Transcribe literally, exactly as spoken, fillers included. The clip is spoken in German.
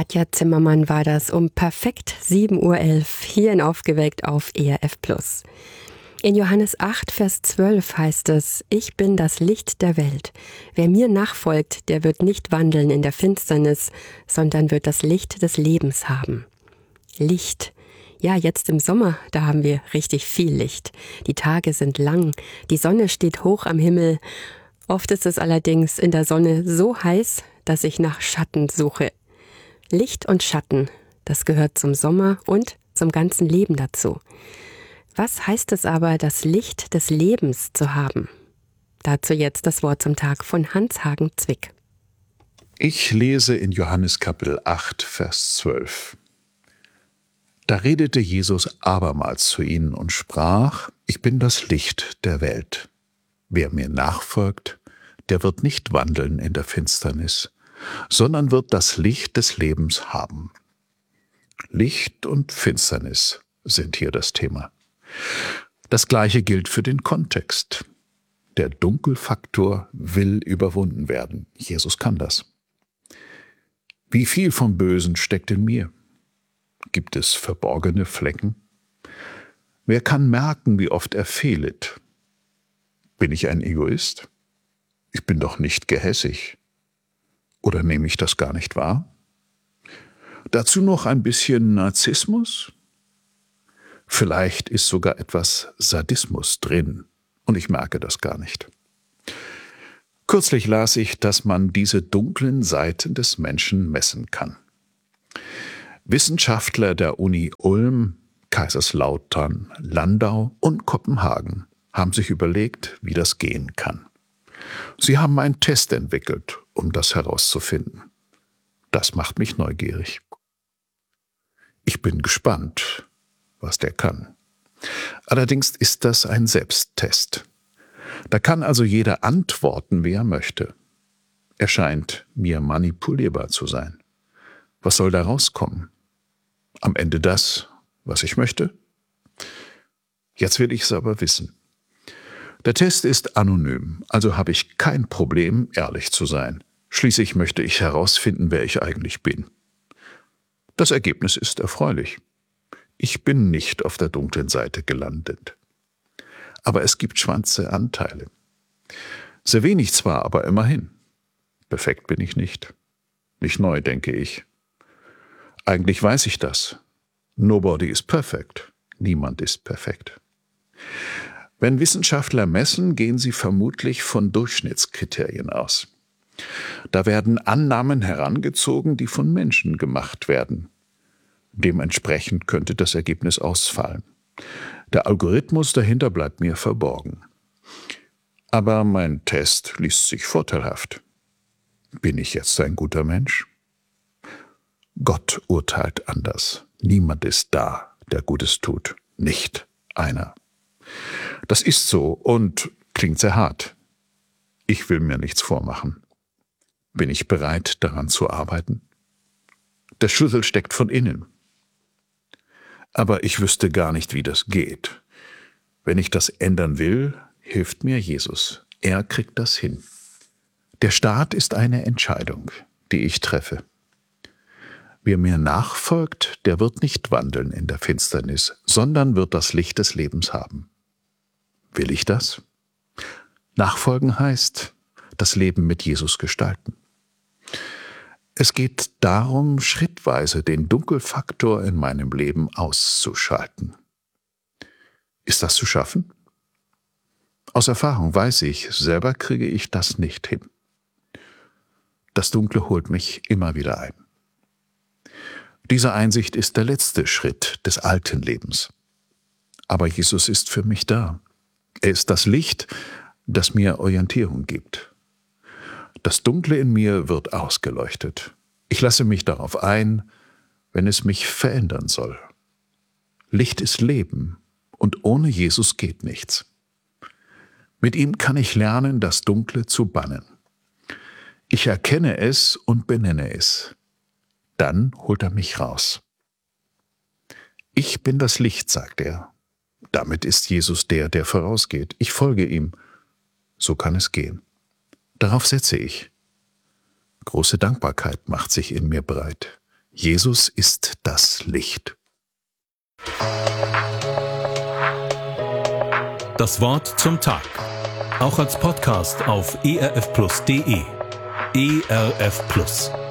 Katja Zimmermann war das um perfekt sieben Uhr elf hier in Aufgeweckt auf E R F Plus. In Johannes acht, Vers zwölf heißt es: Ich bin das Licht der Welt. Wer mir nachfolgt, der wird nicht wandeln in der Finsternis, sondern wird das Licht des Lebens haben. Licht. Ja, jetzt im Sommer, da haben wir richtig viel Licht. Die Tage sind lang, die Sonne steht hoch am Himmel. Oft ist es allerdings in der Sonne so heiß, dass ich nach Schatten suche. Licht und Schatten, das gehört zum Sommer und zum ganzen Leben dazu. Was heißt es aber, das Licht des Lebens zu haben? Dazu jetzt das Wort zum Tag von Hans-Hagen Zwick. Ich lese in Johannes Kapitel acht, Vers zwölf. Da redete Jesus abermals zu ihnen und sprach: Ich bin das Licht der Welt. Wer mir nachfolgt, der wird nicht wandeln in der Finsternis, sondern wird das Licht des Lebens haben. Licht und Finsternis sind hier das Thema. Das Gleiche gilt für den Kontext. Der Dunkelfaktor will überwunden werden. Jesus kann das. Wie viel vom Bösen steckt in mir? Gibt es verborgene Flecken? Wer kann merken, wie oft er fehlet? Bin ich ein Egoist? Ich bin doch nicht gehässig. Oder nehme ich das gar nicht wahr? Dazu noch ein bisschen Narzissmus? Vielleicht ist sogar etwas Sadismus drin und ich merke das gar nicht. Kürzlich las ich, dass man diese dunklen Seiten des Menschen messen kann. Wissenschaftler der Uni Ulm, Kaiserslautern, Landau und Kopenhagen haben sich überlegt, wie das gehen kann. Sie haben einen Test entwickelt, um das herauszufinden. Das macht mich neugierig. Ich bin gespannt, was der kann. Allerdings ist das ein Selbsttest. Da kann also jeder antworten, wie er möchte. Er scheint mir manipulierbar zu sein. Was soll da rauskommen? Am Ende das, was ich möchte? Jetzt will ich es aber wissen. Der Test ist anonym, also habe ich kein Problem, ehrlich zu sein. Schließlich möchte ich herausfinden, wer ich eigentlich bin. Das Ergebnis ist erfreulich. Ich bin nicht auf der dunklen Seite gelandet. Aber es gibt schwarze Anteile. Sehr wenig zwar, aber immerhin. Perfekt bin ich nicht. Nicht neu, denke ich. Eigentlich weiß ich das. Nobody is perfect. Niemand ist perfekt. Wenn Wissenschaftler messen, gehen sie vermutlich von Durchschnittskriterien aus. Da werden Annahmen herangezogen, die von Menschen gemacht werden. Dementsprechend könnte das Ergebnis ausfallen. Der Algorithmus dahinter bleibt mir verborgen. Aber mein Test liest sich vorteilhaft. Bin ich jetzt ein guter Mensch? Gott urteilt anders. Niemand ist da, der Gutes tut. Nicht einer. Das ist so und klingt sehr hart. Ich will mir nichts vormachen. Bin ich bereit, daran zu arbeiten? Der Schlüssel steckt von innen. Aber ich wüsste gar nicht, wie das geht. Wenn ich das ändern will, hilft mir Jesus. Er kriegt das hin. Der Start ist eine Entscheidung, die ich treffe. Wer mir nachfolgt, der wird nicht wandeln in der Finsternis, sondern wird das Licht des Lebens haben. Will ich das? Nachfolgen heißt, das Leben mit Jesus gestalten. Es geht darum, schrittweise den Dunkelfaktor in meinem Leben auszuschalten. Ist das zu schaffen? Aus Erfahrung weiß ich, selber kriege ich das nicht hin. Das Dunkle holt mich immer wieder ein. Diese Einsicht ist der letzte Schritt des alten Lebens. Aber Jesus ist für mich da. Er ist das Licht, das mir Orientierung gibt. Das Dunkle in mir wird ausgeleuchtet. Ich lasse mich darauf ein, wenn es mich verändern soll. Licht ist Leben und ohne Jesus geht nichts. Mit ihm kann ich lernen, das Dunkle zu bannen. Ich erkenne es und benenne es. Dann holt er mich raus. Ich bin das Licht, sagt er. Damit ist Jesus der, der vorausgeht. Ich folge ihm. So kann es gehen. Darauf setze ich. Große Dankbarkeit macht sich in mir breit. Jesus ist das Licht. Das Wort zum Tag. Auch als Podcast auf e r f plus punkt d e. E R F Plus.